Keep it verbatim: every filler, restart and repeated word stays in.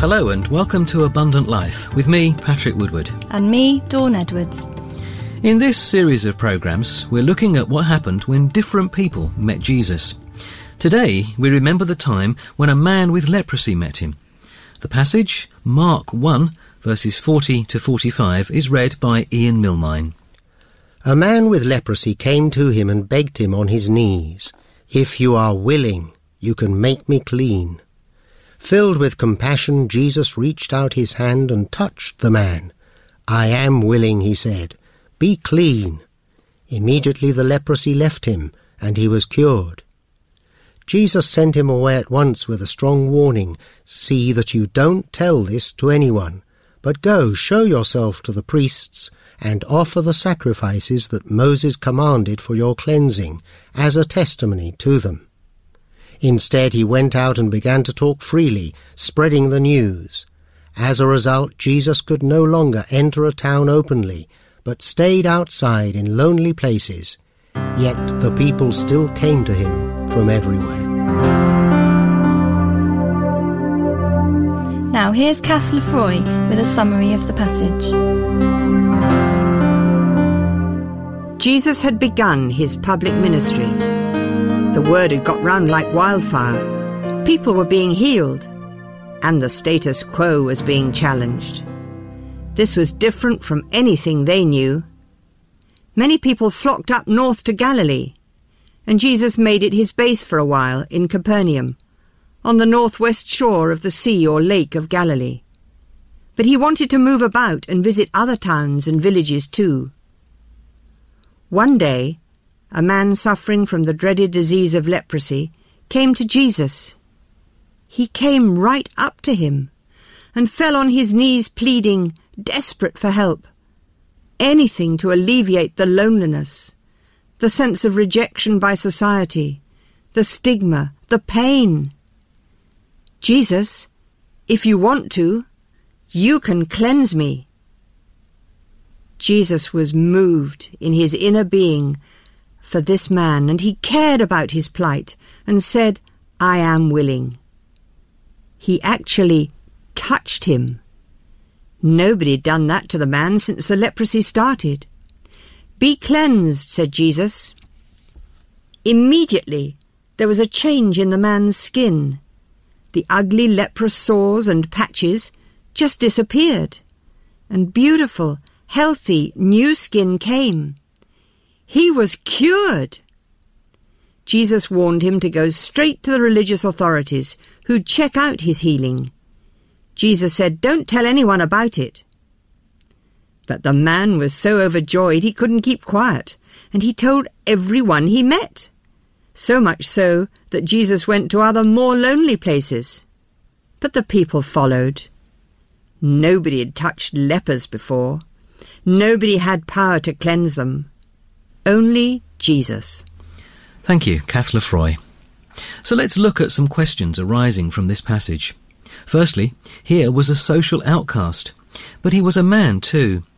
Hello and welcome to Abundant Life with me, Patrick Woodward. And me, Dawn Edwards. In this series of programmes, we're looking at what happened when different people met Jesus. Today, we remember the time when a man with leprosy met him. The passage, Mark one, verses forty to forty-five, is read by Ian Milmine. A man with leprosy came to him and begged him on his knees, "If you are willing, you can make me clean." Filled with compassion, Jesus reached out his hand and touched the man. "I am willing," he said. "Be clean." Immediately the leprosy left him, and he was cured. Jesus sent him away at once with a strong warning. "See that you don't tell this to anyone, but go, show yourself to the priests, and offer the sacrifices that Moses commanded for your cleansing, as a testimony to them." Instead, he went out and began to talk freely, spreading the news. As a result, Jesus could no longer enter a town openly, but stayed outside in lonely places. Yet the people still came to him from everywhere. Now here's Kath Lefroy with a summary of the passage. Jesus had begun his public ministry. The word had got round like wildfire. People were being healed, and the status quo was being challenged. This was different from anything they knew. Many people flocked up north to Galilee, and Jesus made it his base for a while in Capernaum, on the northwest shore of the sea or lake of Galilee. But he wanted to move about and visit other towns and villages too. One day, a man suffering from the dreaded disease of leprosy came to Jesus. He came right up to him and fell on his knees pleading, desperate for help. Anything to alleviate the loneliness, the sense of rejection by society, the stigma, the pain. "Jesus, if you want to, you can cleanse me." Jesus was moved in his inner being for this man, and he cared about his plight and said, "I am willing." He actually touched him. Nobody had done that to the man since the leprosy started. "Be cleansed," said Jesus. Immediately there was a change in the man's skin. The ugly leprous sores and patches just disappeared, and beautiful, healthy, new skin came. He was cured. Jesus warned him to go straight to the religious authorities, who'd check out his healing. Jesus said, "Don't tell anyone about it." But the man was so overjoyed he couldn't keep quiet, and he told everyone he met. So much so that Jesus went to other more lonely places. But the people followed. Nobody had touched lepers before. Nobody had power to cleanse them. Only Jesus. Thank you, Kath Lefroy. So let's look at some questions arising from this passage. Firstly, here was a social outcast, but he was a man too.